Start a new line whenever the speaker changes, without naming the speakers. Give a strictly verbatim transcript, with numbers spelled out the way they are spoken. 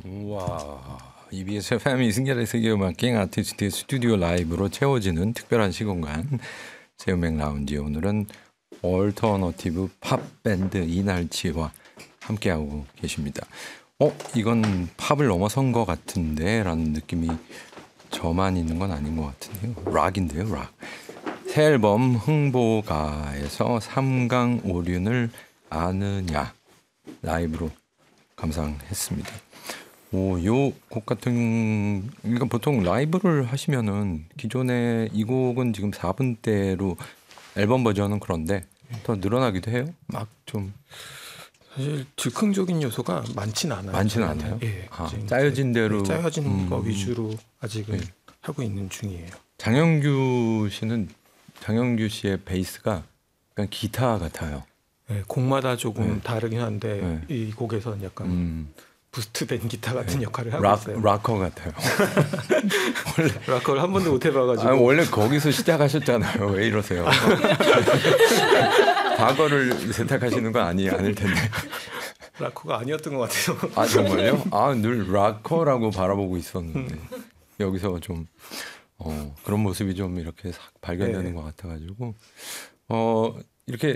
우와, 이비에스 에프엠 이승열의 세계음악 갱 아티스트의 스튜디오 라이브로 채워지는 특별한 시공간 새음악 라운지. 오늘은 얼터너티브 팝 밴드 이날치와 함께하고 계십니다. 어, 이건 팝을 넘어선 것 같은데 라는 느낌이 저만 있는 건 아닌 것 같은데요. 락인데요, 락. 새 앨범 흥보가에서 삼강 오륜을 아느냐 라이브로 감상했습니다. 오, 요 곡 같은, 그러니까 보통 라이브를 하시면은 기존에 이 곡은 지금 사 분대로 앨범 버전은 그런데 더 늘어나기도 해요. 막 좀
사실 즉흥적인 요소가 많진 않아요.
많지는 않아요.
예,
아, 짜여진 대로
네, 짜여진
음,
거 위주로 아직은
네.
하고 있는 중이에요.
장영규 씨는 장영규 씨의 베이스가 약간 기타 같아요.
네, 곡마다 조금
네.
다르긴 한데
네.
이 곡에서는 약간
음,
부스트된 기타 같은
네.
역할을 하고
락,
있어요.
락커 같아요. 원래
락커를 한 번도 못 해봐가지고.
아, 원래 거기서 시작하셨잖아요. 왜 이러세요? 과거를 세탁하시는 건 아니 아닐 텐데.
락커가 아니었던 것 같아요.
아, 정말요? 아, 늘 락커라고 바라보고 있었는데 여기서 좀 어, 그런 모습이 좀 이렇게 싹 발견되는
네.
것 같아가지고 어, 이렇게